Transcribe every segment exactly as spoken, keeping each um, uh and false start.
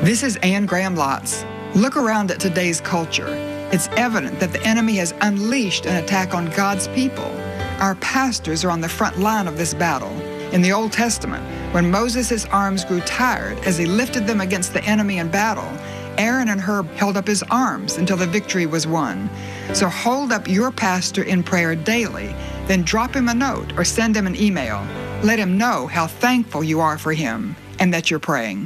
This is Anne Graham Lotz. Look around at today's culture. It's evident that the enemy has unleashed an attack on God's people. Our pastors are on the front line of this battle. In the Old Testament, when Moses' arms grew tired as he lifted them against the enemy in battle, Aaron and Hur held up his arms until the victory was won. So hold up your pastor in prayer daily, then drop him a note or send him an email. Let him know how thankful you are for him and that you're praying.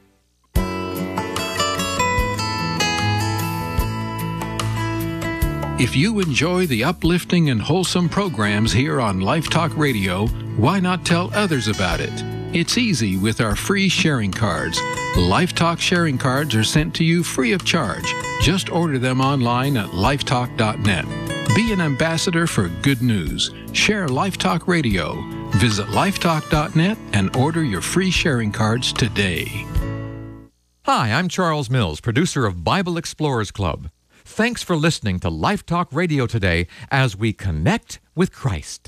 If you enjoy the uplifting and wholesome programs here on Life Talk Radio, why not tell others about it? It's easy with our free sharing cards. Life Talk sharing cards are sent to you free of charge. Just order them online at lifetalk dot net. Be an ambassador for good news. Share Life Talk Radio. Visit lifetalk dot net and order your free sharing cards today. Hi, I'm Charles Mills, producer of Bible Explorers Club. Thanks for listening to Life Talk Radio today as we connect with Christ.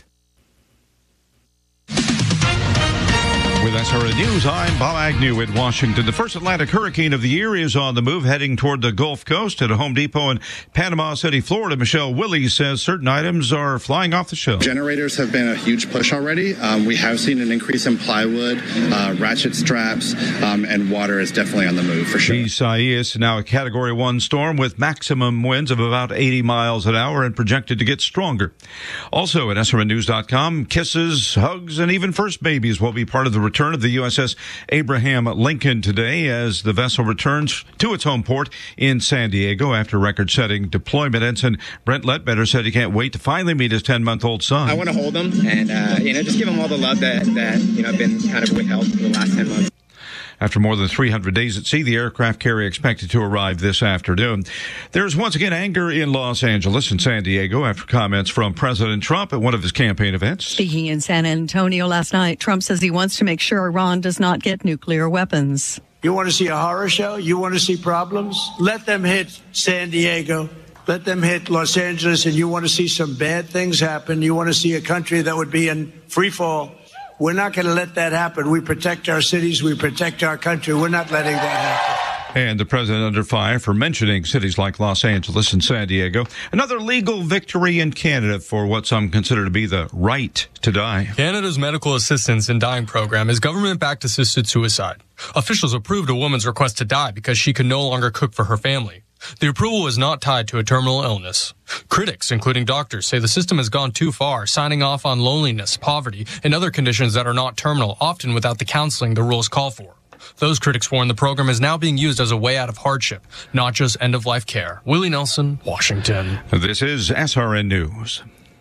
With S R N News, I'm Bob Agnew in Washington. The first Atlantic hurricane of the year is on the move, heading toward the Gulf Coast. At a Home Depot in Panama City, Florida, Michelle Willie says certain items are flying off the shelf. Generators have been a huge push already. Um, we have seen an increase in plywood, uh, ratchet straps, um, and water is definitely on the move for sure. Isaias is now a Category one storm with maximum winds of about eighty miles an hour and projected to get stronger. Also at S R N news dot com, kisses, hugs, and even first babies will be part of the return of the U S S Abraham Lincoln today as the vessel returns to its home port in San Diego after record-setting deployment. Ensign Brent Ledbetter said he can't wait to finally meet his ten-month-old son. I want to hold him and, uh, you know, just give him all the love that, that you know, I've been kind of withheld for the last ten months. After more than three hundred days at sea, the aircraft carrier expected to arrive this afternoon. There's once again anger in Los Angeles and San Diego after comments from President Trump at one of his campaign events. Speaking in San Antonio last night, Trump says he wants to make sure Iran does not get nuclear weapons. You want to see a horror show? You want to see problems? Let them hit San Diego. Let them hit Los Angeles, and you want to see some bad things happen. You want to see a country that would be in free fall. We're not going to let that happen. We protect our cities. We protect our country. We're not letting that happen. And the president under fire for mentioning cities like Los Angeles and San Diego. Another legal victory in Canada for what some consider to be the right to die. Canada's Medical Assistance in Dying program is government-backed assisted suicide. Officials approved a woman's request to die because she could no longer cook for her family. The approval was not tied to a terminal illness. Critics, including doctors, say the system has gone too far, signing off on loneliness, poverty, and other conditions that are not terminal, often without the counseling the rules call for. Those critics warn the program is now being used as a way out of hardship, not just end-of-life care. Willie Nelson, Washington. This is S R N News.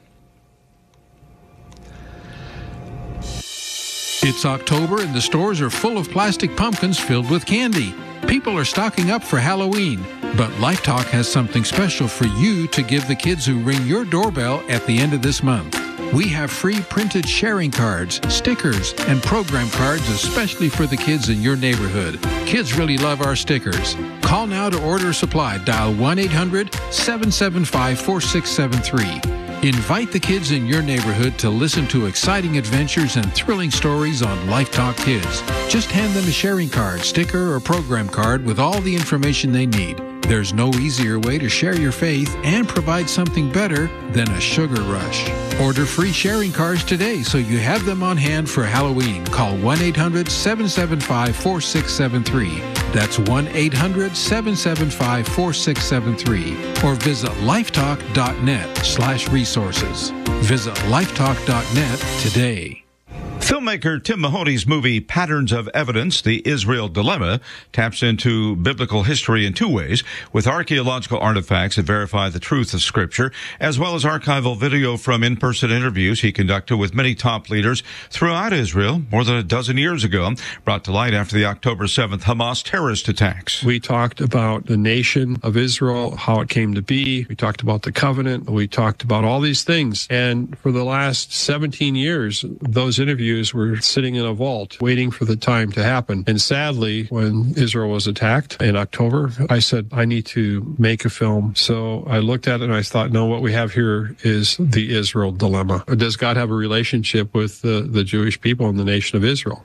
It's October and the stores are full of plastic pumpkins filled with candy. People are stocking up for Halloween, but Life Talk has something special for you to give the kids who ring your doorbell at the end of this month. We have free printed sharing cards, stickers, and program cards especially for the kids in your neighborhood. Kids really love our stickers. Call now to order supply. Dial one eight hundred seven seven five four six seven three. Invite the kids in your neighborhood to listen to exciting adventures and thrilling stories on Life Talk Kids. Just hand them a sharing card, sticker, or program card with all the information they need. There's no easier way to share your faith and provide something better than a sugar rush. Order free sharing cards today so you have them on hand for Halloween. Call one eight hundred seven seven five four six seven three. That's one eight hundred seven seven five four six seven three. Or visit lifetalk dot net slash resources. Visit lifetalk dot net today. Filmmaker Tim Mahoney's movie Patterns of Evidence, The Israel Dilemma, taps into biblical history in two ways, with archaeological artifacts that verify the truth of Scripture, as well as archival video from in-person interviews he conducted with many top leaders throughout Israel more than a dozen years ago, brought to light after the October seventh Hamas terrorist attacks. We talked about the nation of Israel, how it came to be. We talked about the covenant. We talked about all these things. And for the last seventeen years, those interviews were sitting in a vault waiting for the time to happen. And sadly, when Israel was attacked in October, I said, I need to make a film. So I looked at it and I thought, no, what we have here is the Israel dilemma. Does God have a relationship with the, the Jewish people and the nation of Israel?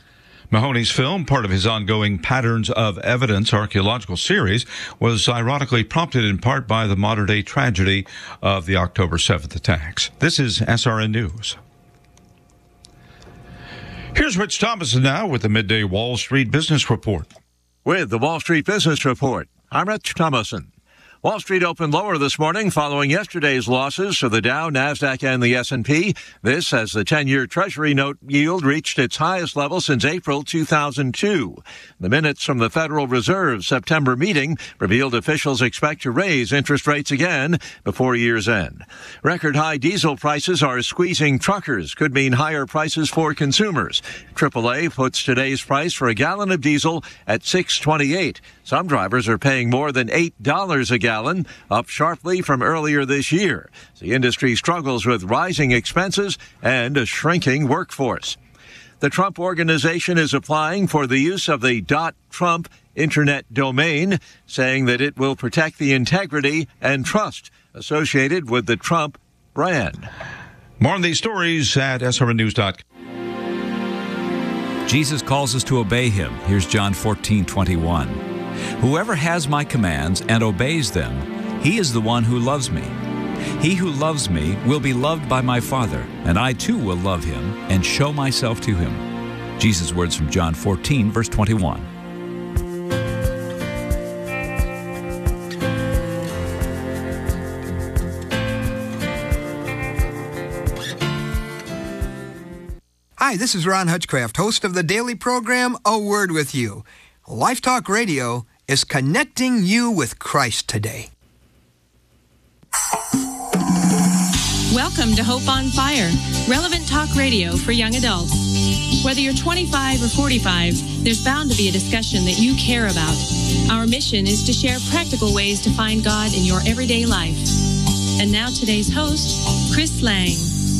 Mahoney's film, part of his ongoing Patterns of Evidence archaeological series, was ironically prompted in part by the modern-day tragedy of the October seventh attacks. This is S R N News. Here's Rich Thomas now with the Midday Wall Street Business Report. With the Wall Street Business Report, I'm Rich Thomason. Wall Street opened lower this morning following yesterday's losses for the Dow, NASDAQ, and the S and P. This as the ten-year Treasury note yield reached its highest level since April two thousand two. The minutes from the Federal Reserve's September meeting revealed officials expect to raise interest rates again before year's end. Record high diesel prices are squeezing truckers, could mean higher prices for consumers. triple A puts today's price for a gallon of diesel at six twenty-eight. Some drivers are paying more than eight dollars a gallon, up sharply from earlier this year. The industry struggles with rising expenses and a shrinking workforce. The Trump Organization is applying for the use of the .trump internet domain, saying that it will protect the integrity and trust associated with the Trump brand. More on these stories at S R N news dot com. Jesus calls us to obey him. Here's John fourteen twenty-one. Whoever has my commands and obeys them, he is the one who loves me. He who loves me will be loved by my Father, and I too will love him and show myself to him. Jesus' words from John fourteen, verse twenty-one. Hi, this is Ron Hutchcraft, host of the daily program, A Word With You. Life Talk Radio is connecting you with Christ today. Welcome to Hope on Fire, relevant talk radio for young adults. Whether you're twenty-five or forty-five, there's bound to be a discussion that you care about. Our mission is to share practical ways to find God in your everyday life. And now today's host, Chris Lang.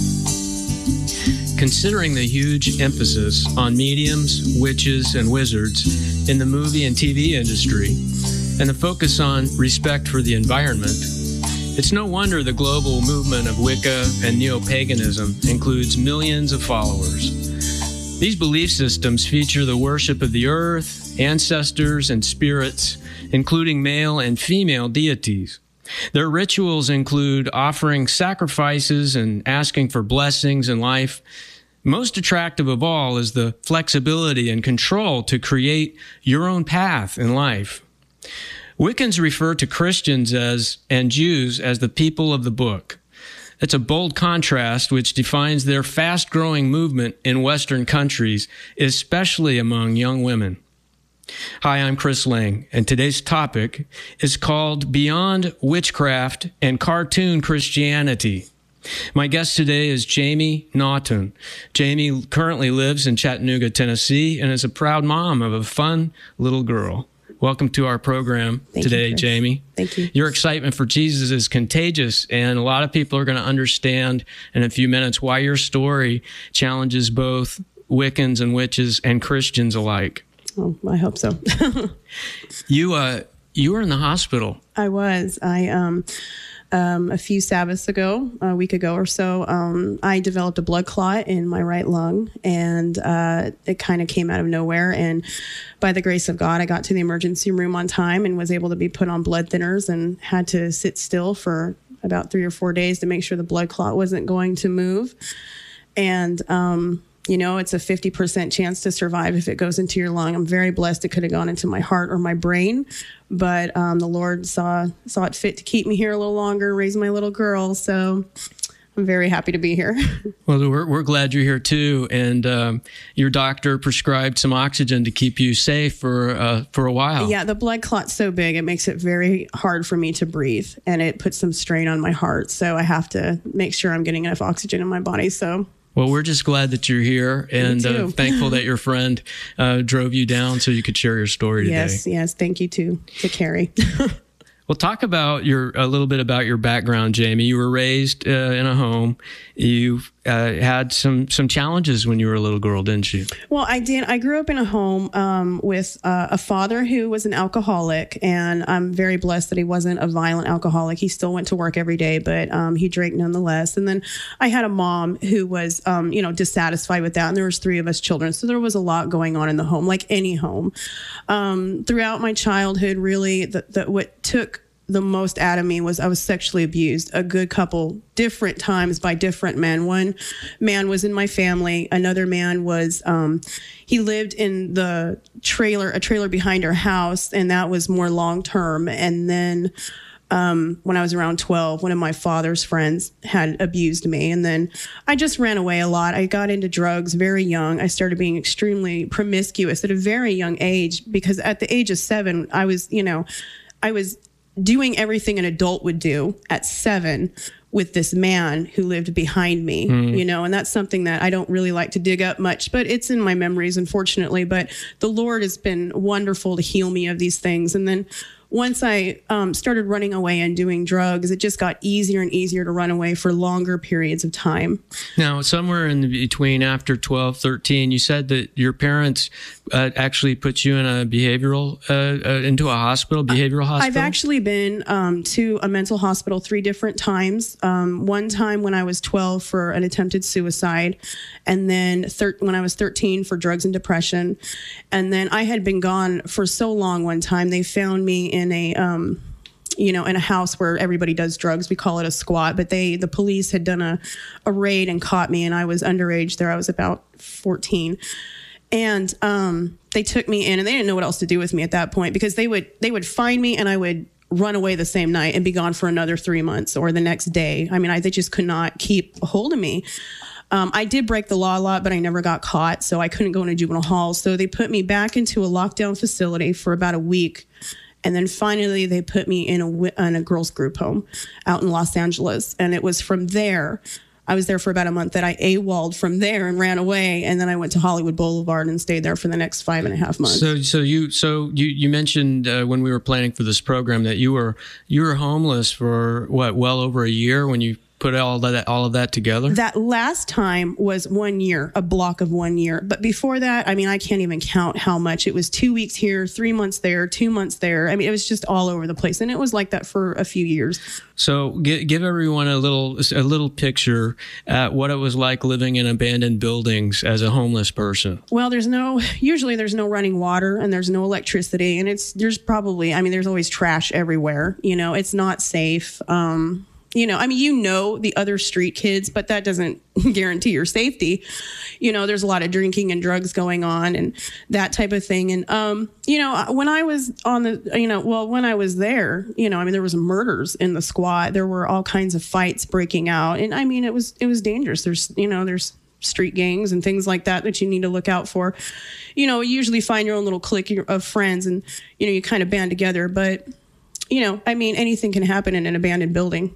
Considering the huge emphasis on mediums, witches, and wizards in the movie and T V industry, and the focus on respect for the environment, it's no wonder the global movement of Wicca and neo-paganism includes millions of followers. These belief systems feature the worship of the earth, ancestors, and spirits, including male and female deities. Their rituals include offering sacrifices and asking for blessings in life. Most attractive of all is the flexibility and control to create your own path in life. Wiccans refer to Christians as and Jews as the people of the book. It's a bold contrast which defines their fast-growing movement in Western countries, especially among young women. Hi, I'm Chris Lang, and today's topic is called Beyond Witchcraft and Cartoon Christianity. My guest today is Jamie Naughton. Jamie currently lives in Chattanooga, Tennessee, and is a proud mom of a fun little girl. Welcome to our program Thank today, you, Jamie. Thank you. Your excitement for Jesus is contagious, and a lot of people are going to understand in a few minutes why your story challenges both Wiccans and witches and Christians alike. Oh, I hope so. you, uh, you were in the hospital. I was. I, um, um, a few Sabbaths ago, a week ago or so, um, I developed a blood clot in my right lung, and uh, it kind of came out of nowhere. And by the grace of God, I got to the emergency room on time and was able to be put on blood thinners and had to sit still for about three or four days to make sure the blood clot wasn't going to move. And, um, you know, it's a fifty percent chance to survive if it goes into your lung. I'm very blessed. It could have gone into my heart or my brain, but um, the Lord saw saw it fit to keep me here a little longer, raise my little girl. So I'm very happy to be here. Well, we're we're glad you're here too. And um, your doctor prescribed some oxygen to keep you safe for uh, for a while. Yeah, the blood clot's so big, it makes it very hard for me to breathe, and it puts some strain on my heart. So I have to make sure I'm getting enough oxygen in my body. So. Well, we're just glad that you're here, and uh, thankful that your friend uh, drove you down so you could share your story today. Yes, yes. Thank you to to Carrie. Well, talk about your a little bit about your background, Jamie. You were raised uh, in a home. You uh, had some some challenges when you were a little girl, didn't you? Well, I did. I grew up in a home um, with uh, a father who was an alcoholic, and I'm very blessed that he wasn't a violent alcoholic. He still went to work every day, but um, he drank nonetheless. And then I had a mom who was, um, you know, dissatisfied with that, and there was three of us children, so there was a lot going on in the home, like any home. Um, throughout my childhood, really, the, the, what took the most out of me was I was sexually abused a good couple different times by different men. One man was in my family. Another man was, um, he lived in the trailer, a trailer behind our house, and that was more long term. And then um, when I was around twelve, one of my father's friends had abused me. And then I just ran away a lot. I got into drugs very young. I started being extremely promiscuous at a very young age, because at the age of seven, I was, you know, I was doing everything an adult would do at seven with this man who lived behind me, mm. you know, and that's something that I don't really like to dig up much, but it's in my memories, unfortunately. But the Lord has been wonderful to heal me of these things. And then once I um, started running away and doing drugs, it just got easier and easier to run away for longer periods of time. Now, somewhere in between after twelve, thirteen, you said that your parents uh, actually put you in a behavioral, uh, uh, into a hospital, behavioral hospital? I've actually been um, to a mental hospital three different times. Um, one time when I was twelve for an attempted suicide, and then thir- when I was thirteen for drugs and depression. And then I had been gone for so long one time, they found me in in a, um, you know, in a house where everybody does drugs. We call it a squat, but they, the police had done a, a raid and caught me, and I was underage there. I was about fourteen. And, um, they took me in, and they didn't know what else to do with me at that point, because they would, they would find me and I would run away the same night and be gone for another three months or the next day. I mean, I, they just could not keep a hold of me. Um, I did break the law a lot, but I never got caught, so I couldn't go into juvenile hall. So they put me back into a lockdown facility for about a week. And then finally, they put me in a, in a girls' group home out in Los Angeles. And it was from there, I was there for about a month, that I AWOL'd from there and ran away. And then I went to Hollywood Boulevard and stayed there for the next five and a half months. So, so you, so you, you mentioned uh, when we were planning for this program that you were, you were homeless for what, well over a year when you put all of that, all of that together? That last time was one year, a block of one year. But before that, I mean, I can't even count how much. It was two weeks here, three months there, two months there. I mean, it was just all over the place. And it was like that for a few years. So give, give everyone a little, a little picture at what it was like living in abandoned buildings as a homeless person. Well, there's no, usually there's no running water and there's no electricity. And it's, there's probably, I mean, there's always trash everywhere. You know, it's not safe. Um, You know, I mean, you know, the other street kids, but that doesn't guarantee your safety. You know, there's a lot of drinking and drugs going on and that type of thing. And, um, you know, when I was on the, you know, well, when I was there, you know, I mean, there was murders in the squad. There were all kinds of fights breaking out. And I mean, it was, it was dangerous. There's, you know, there's street gangs and things like that that you need to look out for. You know, you usually find your own little clique of friends and, you know, you kind of band together. But, you know, I mean, anything can happen in an abandoned building.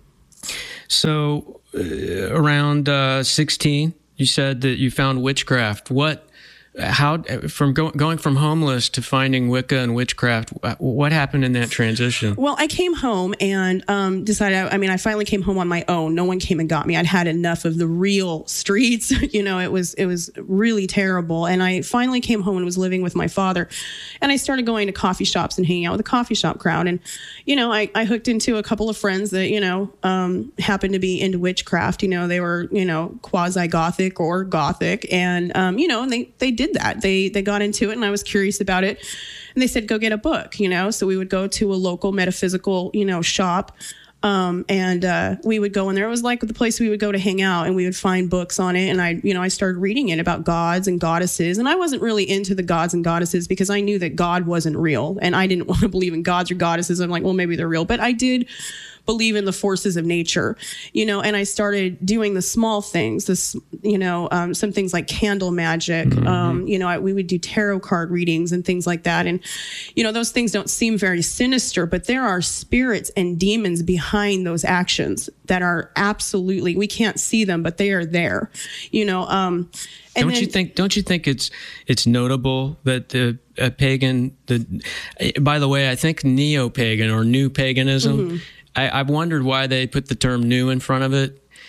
So uh, around uh, sixteen, you said that you found witchcraft. What, how, from go, going from homeless to finding Wicca and witchcraft, what happened in that transition? Well, I came home and um, decided, I, I mean, I finally came home on my own. No one came and got me. I'd had enough of the real streets. You know, it was, it was really terrible. And I finally came home and was living with my father. And I started going to coffee shops and hanging out with the coffee shop crowd. And, you know, I, I hooked into a couple of friends that, you know, um, happened to be into witchcraft. You know, they were, you know, quasi-gothic or gothic. And, um, you know, and they, they did that. They, they got into it and I was curious about it. And they said, go get a book, you know? So we would go to a local metaphysical, you know, shop. Um, and, uh, we would go in there. It was like the place we would go to hang out and we would find books on it. And I, you know, I started reading it about gods and goddesses. And I wasn't really into the gods and goddesses because I knew that God wasn't real and I didn't want to believe in gods or goddesses. I'm like, well, maybe they're real, but I did believe in the forces of nature, you know, and I started doing the small things, this, you know, um, some things like candle magic. Mm-hmm. Um, you know, I, we would do tarot card readings and things like that. And, you know, those things don't seem very sinister, but there are spirits and demons behind those actions that are absolutely, we can't see them, but they are there, you know, um, and don't then, you think? Don't you think it's it's notable that the a pagan? The by the way, I think neo-pagan or new paganism. Mm-hmm. I, I've wondered why they put the term "new" in front of it.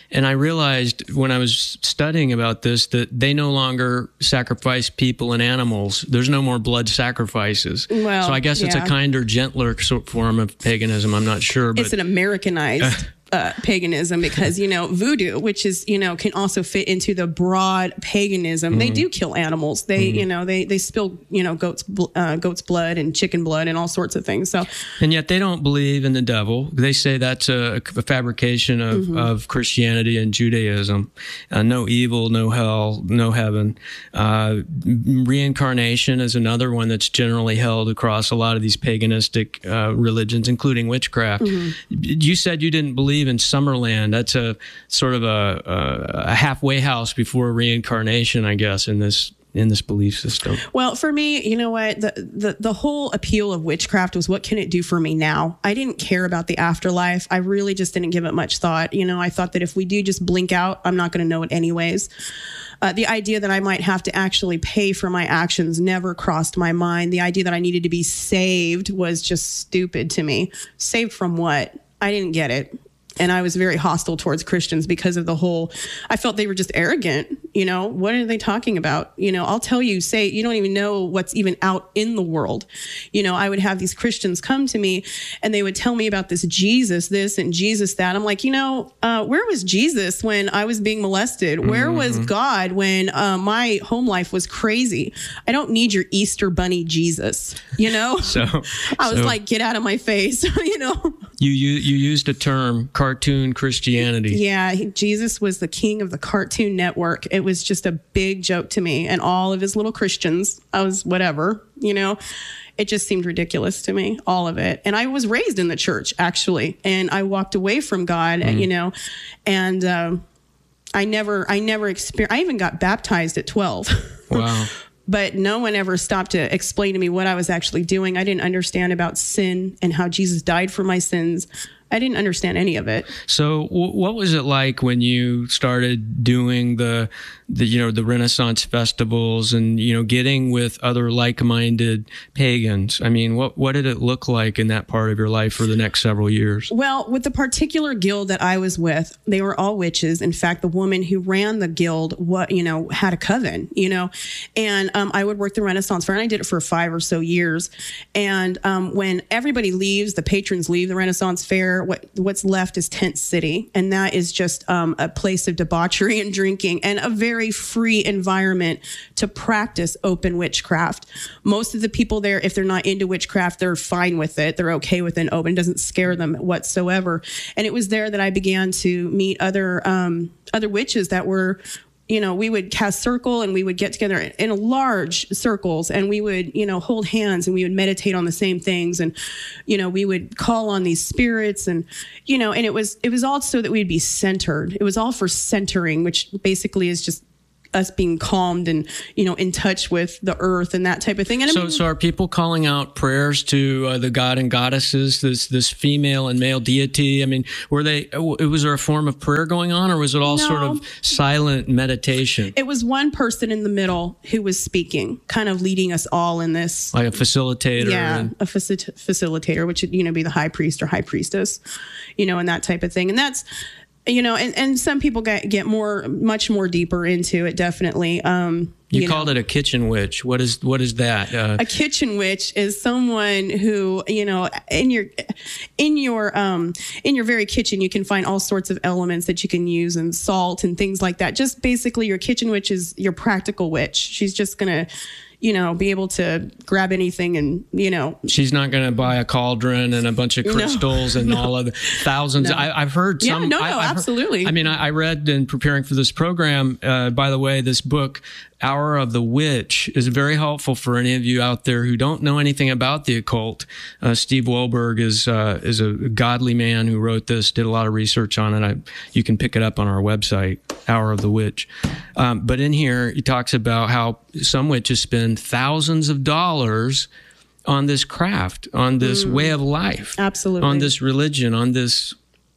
And I realized when I was studying about this that they no longer sacrifice people and animals. There's no more blood sacrifices. Well, so I guess it's yeah. a kinder, gentler sort form of paganism. I'm not sure. But It's an Americanized uh, paganism because, you know, voodoo, which is, you know, can also fit into the broad paganism. Mm-hmm. They do kill animals. They, mm-hmm. you know, they, they spill, you know, goat's, uh, goat's blood and chicken blood and all sorts of things. So, and yet they don't believe in the devil. They say that's a, a fabrication of, mm-hmm. of Christianity and Judaism. Uh, no evil, no hell, no heaven. Uh, reincarnation is another one that's generally held across a lot of these paganistic uh, religions, including witchcraft. Mm-hmm. You said you didn't believe in Summerland. That's a sort of a, a, a halfway house before reincarnation, I guess, in this in this belief system. Well, for me, you know what? The, the, the whole appeal of witchcraft was, what can it do for me now? I didn't care about the afterlife. I really just didn't give it much thought. You know, I thought that if we do just blink out, I'm not going to know it anyways. Uh, the idea that I might have to actually pay for my actions never crossed my mind. The idea that I needed to be saved was just stupid to me. Saved from what? I didn't get it. And I was very hostile towards Christians because of the whole, I felt they were just arrogant. You know, what are they talking about? You know, I'll tell you, say, you don't even know what's even out in the world. You know, I would have these Christians come to me and they would tell me about this Jesus, this and Jesus, that. I'm like, you know, uh, where was Jesus when I was being molested? Mm-hmm. Where was God when uh, my home life was crazy? I don't need your Easter bunny Jesus, you know? so I was so like, get out of my face, you know? You, you, you used a term, cartoon Christianity. Yeah, he, Jesus was the king of the Cartoon Network. It was just a big joke to me. And all of his little Christians, I was whatever, you know, it just seemed ridiculous to me, all of it. And I was raised in the church, actually. And I walked away from God, mm-hmm. you know, and um, I never, I never experienced, I even got baptized at twelve. Wow. But no one ever stopped to explain to me what I was actually doing. I didn't understand about sin and how Jesus died for my sins. I didn't understand any of it. So w- what was it like when you started doing the, the, you know, the Renaissance festivals and, you know, getting with other like-minded pagans? I mean, what, what did it look like in that part of your life for the next several years? Well, with the particular guild that I was with, they were all witches. In fact, the woman who ran the guild, what, you know, had a coven, you know, and um, I would work the Renaissance Fair, and I did it for five or so years. And um, when everybody leaves, the patrons leave the Renaissance Fair, What what's left is Tent City, and that is just um, a place of debauchery and drinking and a very free environment to practice open witchcraft. Most of the people there, if they're not into witchcraft, they're fine with it. They're okay with it open. It doesn't scare them whatsoever. And it was there that I began to meet other um, other witches that were, you know, we would cast circle and we would get together in large circles and we would, you know, hold hands and we would meditate on the same things. And, you know, we would call on these spirits and, you know, and it was, it was all so that we'd be centered. It was all for centering, which basically is just us being calmed and, you know, in touch with the earth and that type of thing. And so, I mean, so are people calling out prayers to uh, the god and goddesses, this this female and male deity? I mean, were they? Was there a form of prayer going on, or was it all No. sort of silent meditation, it was one person in the middle who was speaking, kind of leading us all in this. like a facilitator? Yeah, and- a faci- facilitator, which would, you know, be the high priest or high priestess, you know, and that type of thing. And that's, you know, and, and some people get, get more, much more deeper into it, definitely. Um, You, you called know. it a kitchen witch. What is what is that? Uh, A kitchen witch is someone who, you know, in your in your um in your very kitchen, you can find all sorts of elements that you can use and salt and things like that. Just basically your kitchen witch is your practical witch. She's just going to, you know, be able to grab anything and, you know. She's not going to buy a cauldron and a bunch of crystals no, and no, all of the thousands. no. I, I've heard some. Yeah, no, no, I, I've heard- absolutely. I mean, I, I read in preparing for this program, uh, by the way, this book, Hour of the Witch, is very helpful for any of you out there who don't know anything about the occult. Uh, Steve Wohlberg is uh, is a godly man who wrote this, did a lot of research on it. I, you can pick it up on our website, Hour of the Witch. Um, but in here, he talks about how some witches spend thousands of dollars on this craft, on this Mm. way of life, Absolutely. on this religion, on this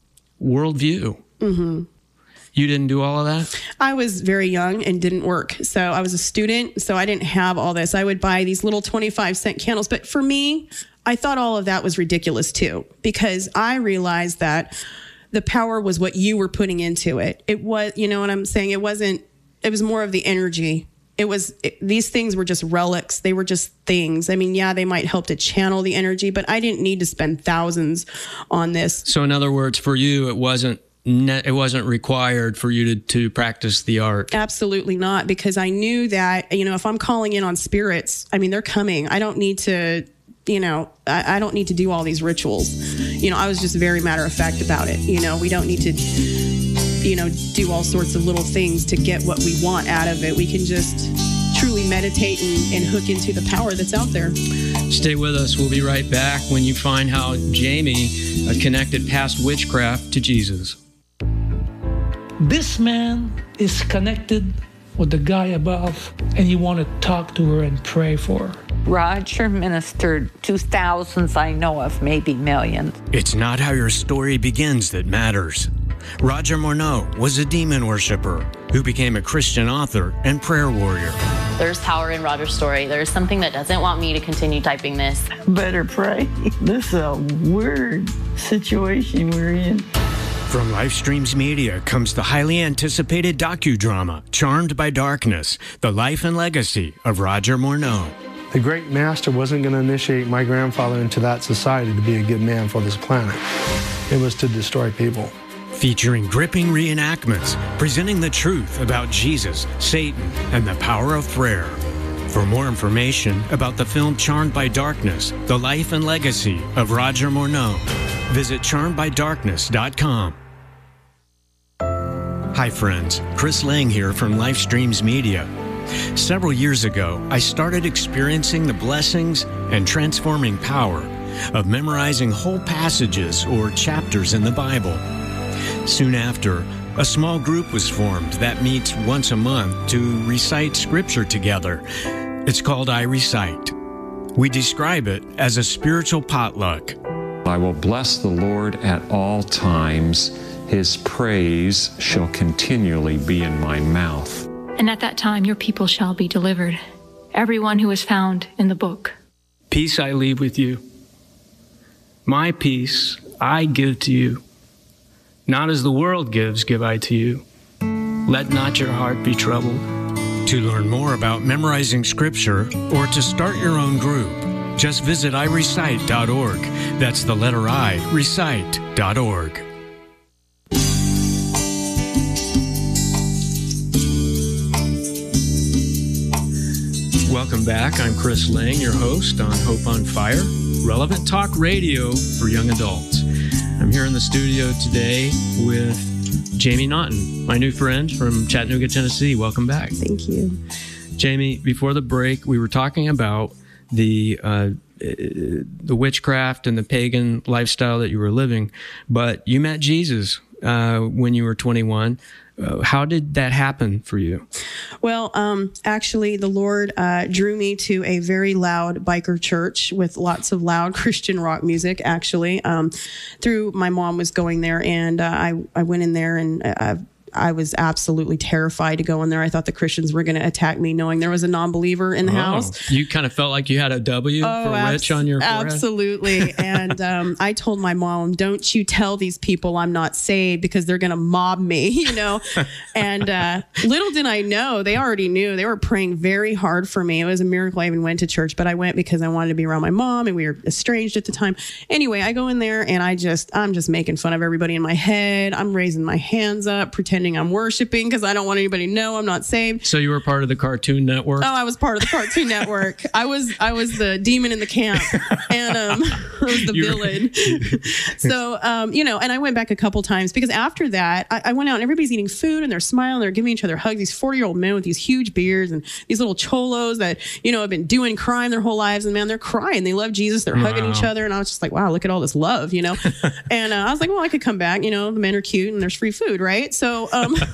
worldview. Mm-hmm. You didn't do all of that? I was very young and didn't work. So I was a student, so I didn't have all this. I would buy these little twenty-five cent candles. But for me, I thought all of that was ridiculous too, because I realized that the power was what you were putting into it. It was, you know what I'm saying? It wasn't, it was more of the energy. It was, it, these things were just relics. They were just things. I mean, yeah, they might help to channel the energy, but I didn't need to spend thousands on this. So in other words, for you, it wasn't, it wasn't required for you to, to practice the art. Absolutely not, because I knew that, you know, if I'm calling in on spirits, I mean, they're coming. I don't need to, you know, I, I don't need to do all these rituals. You know, I was just very matter of fact about it. You know, we don't need to, you know, do all sorts of little things to get what we want out of it. We can just truly meditate and, and hook into the power that's out there. Stay with us. We'll be right back when you find how Jamie uh, connected past witchcraft to Jesus. This man is connected with the guy above, and you want to talk to her and pray for her. Roger ministered to thousands I know of, maybe millions. It's not how your story begins that matters. Roger Morneau was a demon worshiper who became a Christian author and prayer warrior. There's power in Roger's story. There's something that doesn't want me to continue typing this. Better pray. This is a weird situation we're in. From Lifestreams Media comes the highly anticipated docudrama, Charmed by Darkness, the life and legacy of Roger Morneau. The great master wasn't going to initiate my grandfather into that society to be a good man for this planet. It was to destroy people. Featuring gripping reenactments, presenting the truth about Jesus, Satan, and the power of prayer. For more information about the film Charmed by Darkness, the life and legacy of Roger Morneau, visit charmed by darkness dot com. Hi friends, Chris Lang here from Lifestreams Media. Several years ago, I started experiencing the blessings and transforming power of memorizing whole passages or chapters in the Bible. Soon after, a small group was formed that meets once a month to recite scripture together. It's called I Recite. We describe it as a spiritual potluck. I will bless the Lord at all times. His praise shall continually be in my mouth. And at that time your people shall be delivered, everyone who is found in the book. Peace I leave with you. My peace I give to you. Not as the world gives, give I to you. Let not your heart be troubled. To learn more about memorizing scripture or to start your own group, just visit i recite dot org. That's the letter I, recite dot org. Welcome back. I'm Chris Lang, your host on Hope on Fire, relevant talk radio for young adults. I'm here in the studio today with Jamie Naughton, my new friend from Chattanooga, Tennessee. Welcome back. Thank you. Jamie, before the break, we were talking about the uh, the witchcraft and the pagan lifestyle that you were living, but you met Jesus uh, when you were twenty-one. Uh, how did that happen for you? Well, um, actually, the Lord uh, drew me to a very loud biker church with lots of loud Christian rock music, actually. Um, through my mom was going there, and uh, I, I went in there, and uh, I was absolutely terrified to go in there. I thought the Christians were going to attack me, knowing there was a non-believer in the oh, house. You kind of felt like you had a W oh, for abs- witch on your forehead? Absolutely. And um, I told my mom, don't you tell these people I'm not saved because they're going to mob me, you know. And uh, little did I know, they already knew. They were praying very hard for me. It was a miracle I even went to church, but I went because I wanted to be around my mom, and we were estranged at the time. Anyway, I go in there, and I just, I'm just making fun of everybody in my head. I'm raising my hands up, pretending I'm worshiping because I don't want anybody to know I'm not saved. So you were part of the Cartoon Network? Oh, I was part of the Cartoon Network. I was I was the demon in the camp, and um, I was the You're, villain. So, um, you know, and I went back a couple times because after that, I, I went out and everybody's eating food and they're smiling, they're giving each other hugs. These forty-year-old men with these huge beards and these little cholos that, you know, have been doing crime their whole lives. And man, they're crying. They love Jesus. They're wow. hugging each other. And I was just like, wow, look at all this love, you know? And uh, I was like, well, I could come back. You know, the men are cute and there's free food, right? So, um,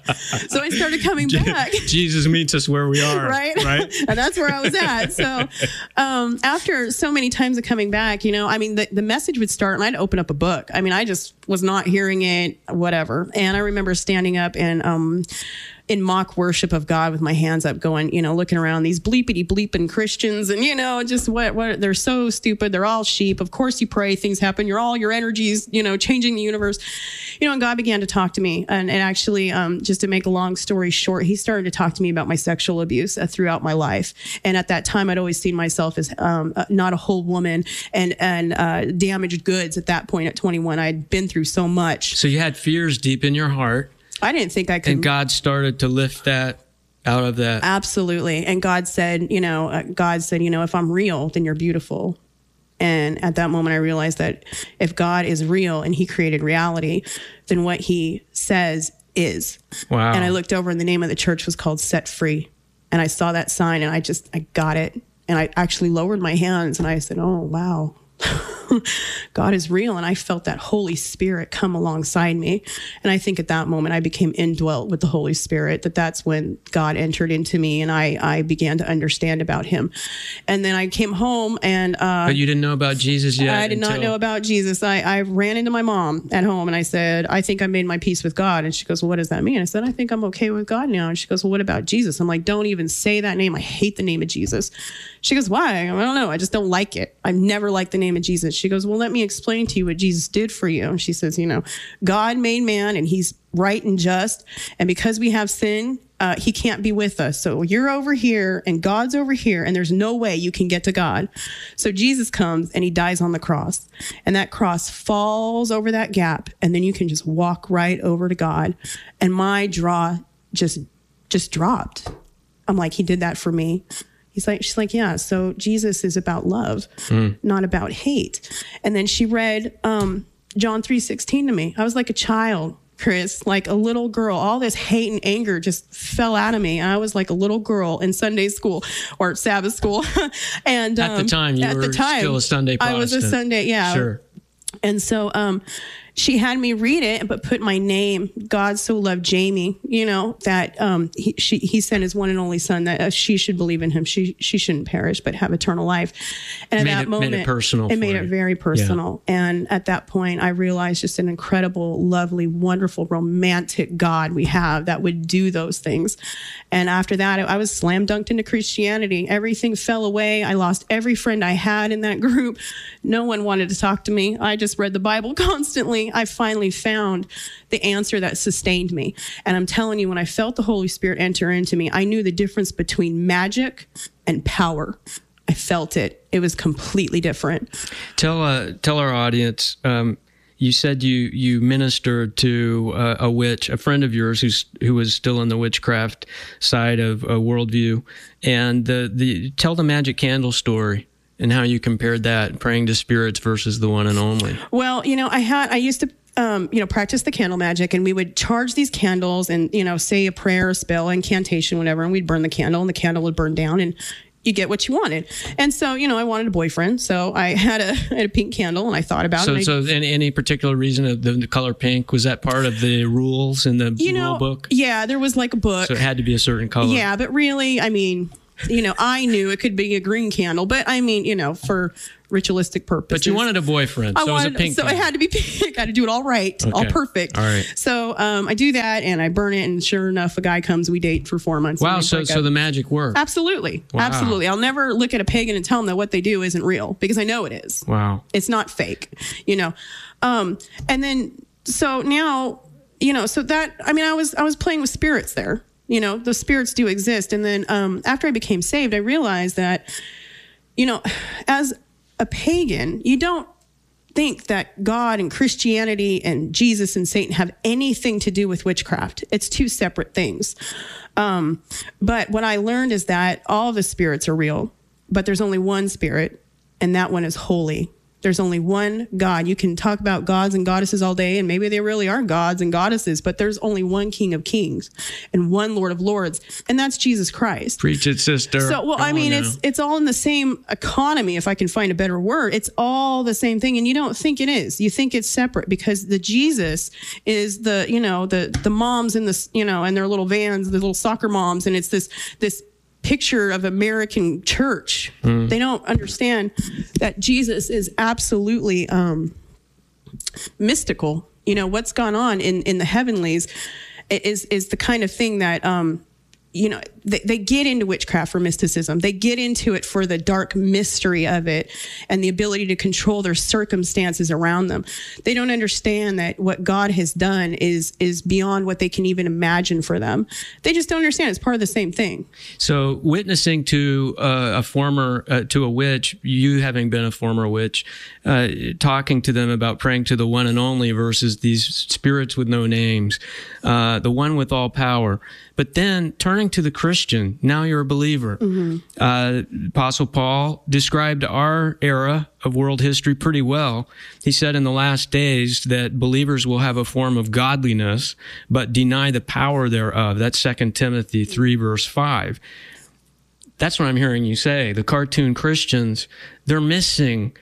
So I started coming back. Jesus meets us where we are. Right? Right. And that's where I was at. So um, after so many times of coming back, you know, I mean, the, the message would start and I'd open up a book. I mean, I just was not hearing it, whatever. And I remember standing up and um, in mock worship of God with my hands up going, you know, looking around these bleepity bleeping Christians and, you know, just what, what, they're so stupid. They're all sheep. Of course you pray, things happen. You're all your energies, you know, changing the universe, you know, and God began to talk to me. And, and actually, um, just to make a long story short, he started to talk to me about my sexual abuse uh, throughout my life. And at that time, I'd always seen myself as um, uh, not a whole woman and, and uh, damaged goods at that point at twenty-one. I'd been through so much. So you had fears deep in your heart. I didn't think I could. And God started to lift that out of that. Absolutely. And God said, you know, uh, God said, you know, if I'm real, then you're beautiful. And at that moment, I realized that if God is real and he created reality, then what he says is. Wow. And I looked over and the name of the church was called Set Free. And I saw that sign and I just, I got it. And I actually lowered my hands and I said, oh, wow. God is real. And I felt that Holy Spirit come alongside me. And I think at that moment I became indwelt with the Holy Spirit, that that's when God entered into me and I, I began to understand about him. And then I came home and, uh, but you didn't know about Jesus yet. I did until... not know about Jesus. I, I ran into my mom at home and I said, I think I made my peace with God. And she goes, well, what does that mean? I said, I think I'm okay with God now. And she goes, well, what about Jesus? I'm like, don't even say that name. I hate the name of Jesus. She goes, why? I don't know. I just don't like it. I've never liked the name of Jesus. She goes, well, let me explain to you what Jesus did for you. And she says, you know, God made man and he's right and just. And because we have sin, uh, he can't be with us. So you're over here and God's over here and there's no way you can get to God. So Jesus comes and he dies on the cross and that cross falls over that gap. And then you can just walk right over to God. And my jaw just, just dropped. I'm like, he did that for me. He's like, she's like, yeah, so Jesus is about love, mm. not about hate. And then she read um, John three sixteen to me. I was like a child, Chris, like a little girl. All this hate and anger just fell out of me. I was like a little girl in Sunday school or Sabbath school. and um, At the time, you at were the time, still a Sunday Protestant. I was a Sunday, yeah. Sure. And so um, she had me read it, but put my name. God so loved Jamie, you know, that um, he, she, he sent his one and only son that uh, she should believe in him. She she shouldn't perish, but have eternal life. And at made that it, moment, made it personal. It made you. it very personal. Yeah. And at that point, I realized just an incredible, lovely, wonderful, romantic God we have that would do those things. And after that, I was slam dunked into Christianity. Everything fell away. I lost every friend I had in that group. No one wanted to talk to me. I just read the Bible constantly. I finally found the answer that sustained me. And I'm telling you, when I felt the Holy Spirit enter into me, I knew the difference between magic and power. I felt it. It was completely different. Tell uh, tell our audience, um, you said you you ministered to uh, a witch, a friend of yours who's who was still in the witchcraft side of uh, worldview, and the the tell the magic candle story. And how you compared that, praying to spirits versus the one and only. Well, you know, I had, I used to, um, you know, practice the candle magic and we would charge these candles and, you know, say a prayer, a spell, incantation, whatever. And we'd burn the candle and the candle would burn down and you get what you wanted. And so, you know, I wanted a boyfriend. So I had a, I had a pink candle and I thought about so, it. So I, any, any particular reason of the, the color pink, was that part of the rules in the you rule know, book? Yeah, there was like a book. So it had to be a certain color. Yeah, but really, I mean, you know, I knew it could be a green candle, but I mean, you know, for ritualistic purposes. But you wanted a boyfriend, so I wanted, it was a pink So candle. it had to be pink. I had to do it all right, okay. all perfect. All right. So um, I do that and I burn it, and sure enough, a guy comes. We date for four months. Wow, so so up. the magic worked. Absolutely, Wow. absolutely. I'll never look at a pagan and tell them that what they do isn't real because I know it is. Wow, it's not fake, you know. Um, and then so now, you know, so that I mean, I was I was playing with spirits there. You know, the spirits do exist. And then um, after I became saved, I realized that, you know, as a pagan, you don't think that God and Christianity and Jesus and Satan have anything to do with witchcraft. It's two separate things. Um, but what I learned is that all the spirits are real, but there's only one spirit, and that one is holy. There's only one God. You can talk about gods and goddesses all day, and maybe they really are gods and goddesses, but there's only one King of Kings and one Lord of Lords, and that's Jesus Christ. Preach it, sister. So, well, Come I mean, on it's now. it's all in the same economy, if I can find a better word. It's all the same thing, and you don't think it is. You think it's separate because the Jesus is the, you know, the the moms in the, you know, and their little vans, the little soccer moms, and it's this this. picture of American church. Mm. They don't understand that Jesus is absolutely um, mystical. You know, what's gone on in, in the heavenlies is is the kind of thing that, um, you know, they, they get into witchcraft for mysticism. They get into it for the dark mystery of it and the ability to control their circumstances around them. They don't understand that what God has done is is beyond what they can even imagine for them. They just don't understand. It's part of the same thing. So witnessing to uh, a former, uh, to a witch, you having been a former witch, uh, talking to them about praying to the one and only versus these spirits with no names, uh, the one with all power. But then turning to the Christian, now you're a believer. Mm-hmm. Uh, Apostle Paul described our era of world history pretty well. He said in the last days that believers will have a form of godliness, but deny the power thereof. That's Second Timothy three, verse five. That's what I'm hearing you say. The cartoon Christians, they're missing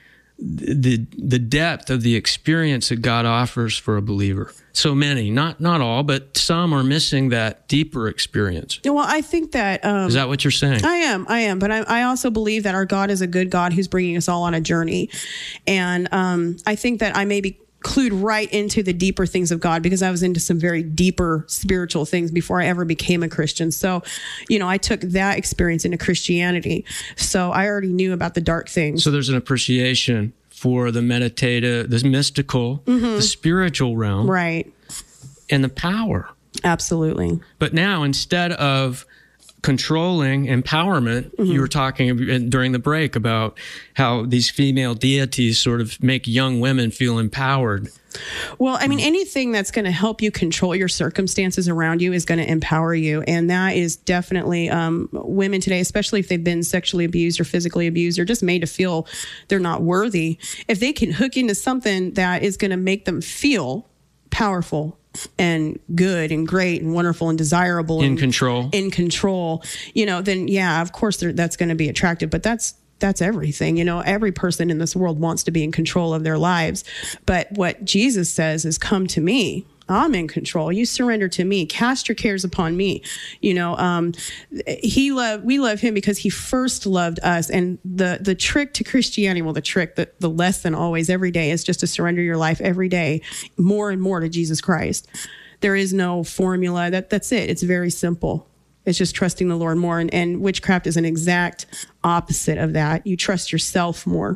the the depth of the experience that God offers for a believer. So many, not not all, but some are missing that deeper experience. Well, I think that... Um, Is that what you're saying? I am, I am. But I, I also believe that our God is a good God who's bringing us all on a journey. And um, I think that I may be clued right into the deeper things of God because I was into some very deeper spiritual things before I ever became a Christian. So, you know, I took that experience into Christianity. So I already knew about the dark things. So there's an appreciation for the meditative, the mystical, mm-hmm. the spiritual realm. Right. And the power. Absolutely. But now instead of controlling empowerment, mm-hmm. you were talking during the break about how these female deities sort of make young women feel empowered. Well, I mean, anything that's going to help you control your circumstances around you is going to empower you. And that is definitely um, women today, especially if they've been sexually abused or physically abused or just made to feel they're not worthy. If they can hook into something that is going to make them feel powerful and good and great and wonderful and desirable in and control in control, you know, then yeah, of course that's going to be attractive, but that's that's everything. You know, every person in this world wants to be in control of their lives. But what Jesus says is, come to me. I'm in control. You surrender to me. Cast your cares upon me. You know, um, he love, we love him because he first loved us. And the, the trick to Christianity, well, the trick, the, the lesson always every day is just to surrender your life every day more and more to Jesus Christ. There is no formula. That that's it. It's very simple. It's just trusting the Lord more. And, and witchcraft is an exact opposite of that. You trust yourself more.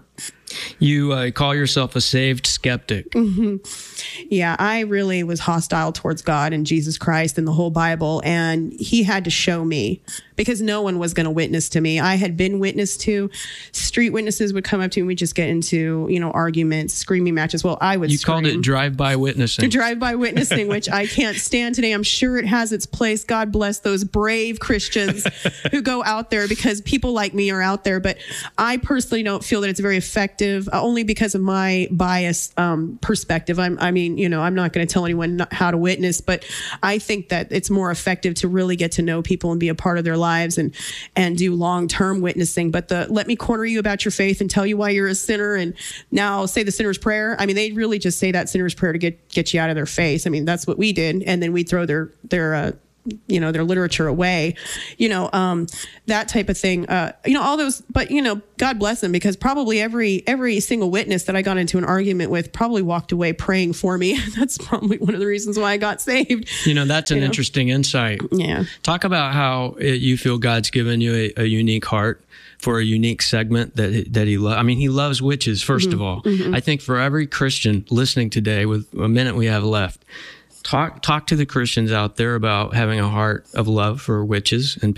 You uh, call yourself a saved skeptic. Mm-hmm. Yeah, I really was hostile towards God and Jesus Christ and the whole Bible. And he had to show me because no one was going to witness to me. I had been witnessed to. Street witnesses would come up to me. We'd just get into, you know, arguments, screaming matches. Well, I would You scream. called it drive-by witnessing. Drive-by witnessing, which I can't stand today. I'm sure it has its place. God bless those brave Christians who go out there because people like me are out there. But I personally don't feel that it's very effective, uh, only because of my biased um, perspective. I'm, I mean, you know, I'm not going to tell anyone not how to witness, but I think that it's more effective to really get to know people and be a part of their lives and and do long-term witnessing. But the let me corner you about your faith and tell you why you're a sinner and now say the sinner's prayer. I mean, they really just say that sinner's prayer to get get you out of their face. I mean, that's what we did, and then we throw their their uh, you know, their literature away, you know, um, that type of thing, uh, you know, all those, but, you know, God bless them because probably every, every single witness that I got into an argument with probably walked away praying for me. That's probably one of the reasons why I got saved. You know, that's an you know? interesting insight. Yeah. Talk about how it, you feel God's given you a, a unique heart for a unique segment that that he loves. I mean, he loves witches, first mm-hmm. of all. Mm-hmm. I think for every Christian listening today with a minute we have left, Talk talk to the Christians out there about having a heart of love for witches and